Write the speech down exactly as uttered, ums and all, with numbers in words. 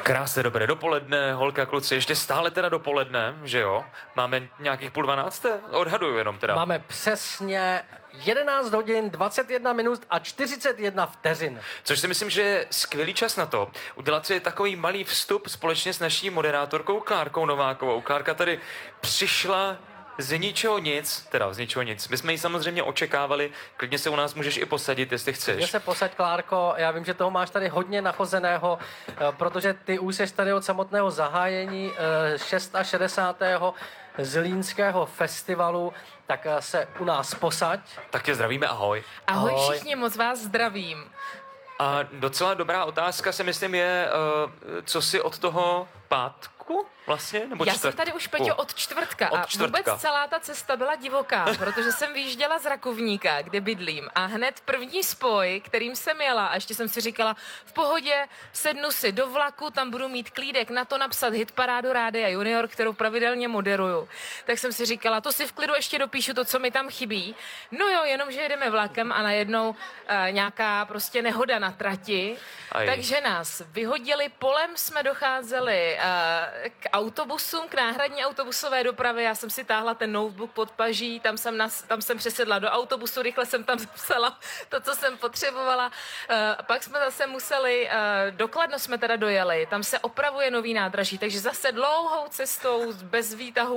Krásné dobré dopoledne, holka, kluci, ještě stále teda dopoledne, že jo? Máme nějakých půl dvanácté? Odhaduju jenom teda. Máme přesně jedenáct hodin, dvacet jedna minut a čtyřicet jedna vteřin. Což si myslím, že je skvělý čas na to, udělat si takový malý vstup společně s naší moderátorkou Klárkou Novákovou. Klárka tady přišla z ničeho nic, teda z ničeho nic. My jsme ji samozřejmě očekávali, klidně se u nás můžeš i posadit, jestli chceš. Může se posaď, Klárko, já vím, že toho máš tady hodně nachozeného, protože ty už jsi tady od samotného zahájení šedesátého šestého Zlínského festivalu, tak se u nás posaď. Tak tě zdravíme, ahoj. Ahoj, Ahoj. všichni, moc vás zdravím. A docela dobrá otázka si myslím je, uh, co si od toho pátku vlastně? Nebo Já čtvrtku? jsem tady už, Peťo, od čtvrtka Od a čtvrtka. vůbec celá ta cesta byla divoká, protože jsem vyjížděla z Rakovníka, kde bydlím, a hned první spoj, kterým jsem jela, a ještě jsem si říkala, v pohodě, sednu si do vlaku, tam budu mít klídek na to napsat hitparádu Rádia Junior, kterou pravidelně moderuju. Tak jsem si říkala, to si v klidu ještě dopíšu to, co mi tam chybí. No jo, jenom, že jedeme vlakem a najednou uh, nějaká prostě nehoda na trati, Aj. takže nás vyhodili, polem jsme docházeli uh, k autobusům, k náhradní autobusové dopravě. Já jsem si táhla ten notebook pod paží, tam jsem, nas, tam jsem přesedla do autobusu, rychle jsem tam zapsala to, co jsem potřebovala. Uh, pak jsme zase museli, uh, do Kladna jsme teda dojeli, tam se opravuje nový nádraží, takže zase dlouhou cestou bez výtahu